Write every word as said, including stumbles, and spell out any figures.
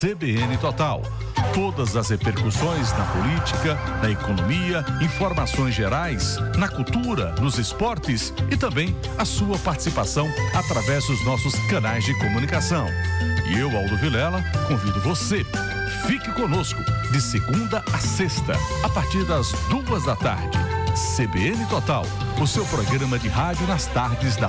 C B N Total. Todas as repercussões na política, na economia, informações gerais, na cultura, nos esportes e também a sua participação através dos nossos canais de comunicação. E eu, Aldo Vilela, convido você. Fique conosco de segunda a sexta, a partir das duas da tarde. C B N Total, o seu programa de rádio nas tardes da